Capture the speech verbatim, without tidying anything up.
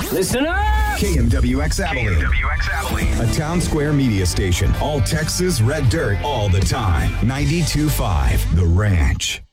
Listen up! K M W X Abilene. K M W X Abilene. A town square media station. All Texas red dirt all the time. ninety-two point five The Ranch.